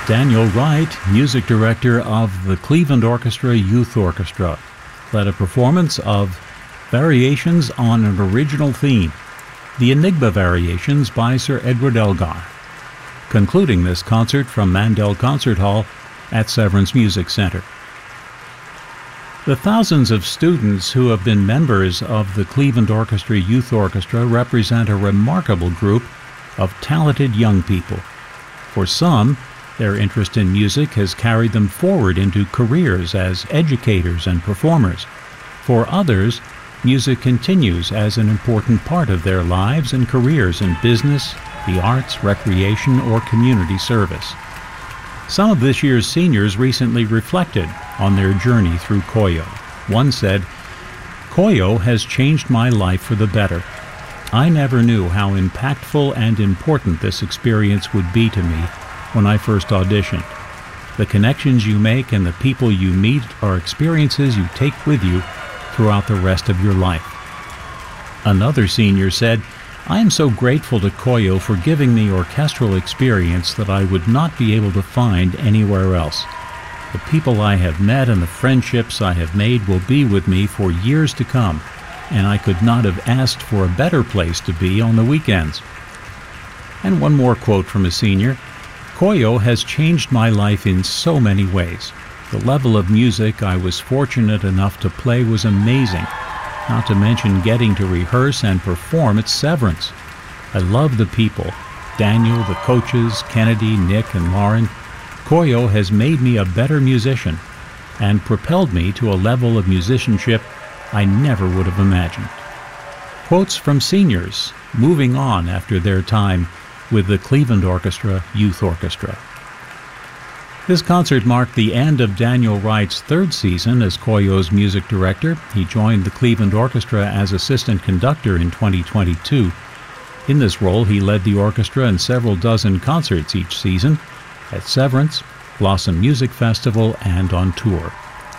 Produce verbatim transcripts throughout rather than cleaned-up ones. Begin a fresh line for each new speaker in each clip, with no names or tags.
Daniel Wright, music director of the Cleveland Orchestra Youth Orchestra, led a performance of Variations on an Original Theme, the Enigma Variations by Sir Edward Elgar, concluding this concert from Mandel Concert Hall at Severance Music Center. The thousands of students who have been members of the Cleveland Orchestra Youth Orchestra represent a remarkable group of talented young people. For some, their interest in music has carried them forward into careers as educators and performers. For others, music continues as an important part of their lives and careers in business, the arts, recreation, or community service. Some of this year's seniors recently reflected on their journey through Koyo. One said, "Koyo has changed my life for the better. I never knew how impactful and important this experience would be to me when I first auditioned. The connections you make and the people you meet are experiences you take with you throughout the rest of your life." Another senior said, "I am so grateful to Koyo for giving me orchestral experience that I would not be able to find anywhere else. The people I have met and the friendships I have made will be with me for years to come, and I could not have asked for a better place to be on the weekends." And one more quote from a senior, "Koyo has changed my life in so many ways. The level of music I was fortunate enough to play was amazing, not to mention getting to rehearse and perform at Severance. I love the people, Daniel, the coaches, Kennedy, Nick, and Lauren. Koyo has made me a better musician and propelled me to a level of musicianship I never would have imagined." Quotes from seniors moving on after their time with the Cleveland Orchestra Youth Orchestra. This concert marked the end of Daniel Wright's third season as Koyo's music director. He joined the Cleveland Orchestra as assistant conductor in twenty twenty-two. In this role, he led the orchestra in several dozen concerts each season at Severance, Blossom Music Festival, and on tour.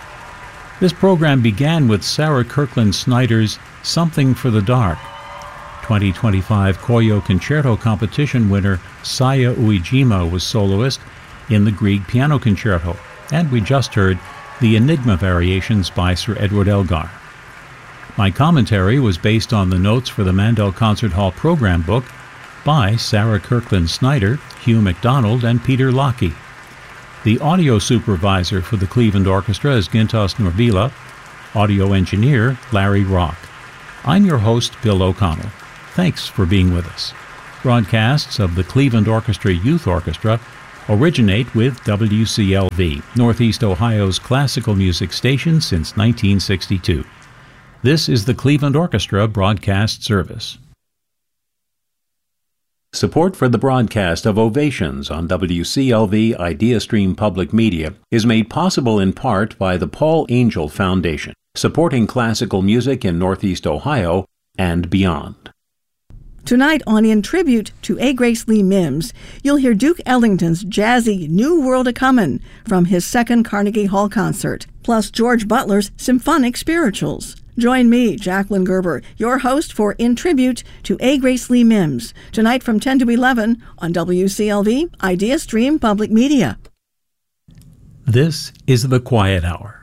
This program began with Sarah Kirkland Snyder's Something for the Dark. twenty twenty-five Koyo Concerto Competition winner Saya Uejima was soloist in the Grieg Piano Concerto, and we just heard the Enigma Variations by Sir Edward Elgar. My commentary was based on the notes for the Mandel Concert Hall program book by Sarah Kirkland Snyder, Hugh MacDonald, and Peter Lockey. The audio supervisor for the Cleveland Orchestra is Gintas Norvila, audio engineer Larry Rock. I'm your host, Bill O'Connell. Thanks for being with us. Broadcasts of the Cleveland Orchestra Youth Orchestra originate with W C L V, Northeast Ohio's classical music station since nineteen sixty-two. This is the Cleveland Orchestra Broadcast Service. Support for the broadcast of Ovations on W C L V IdeaStream Public Media is made possible in part by the Paul Angel Foundation, supporting classical music in Northeast Ohio and beyond.
Tonight on In Tribute to A. Grace Lee Mims, you'll hear Duke Ellington's jazzy New World A-Comin' from his second Carnegie Hall concert, plus George Butler's symphonic spirituals. Join me, Jacqueline Gerber, your host for In Tribute to A. Grace Lee Mims, tonight from ten to eleven on W C L V IdeaStream Public Media.
This is The Quiet Hour.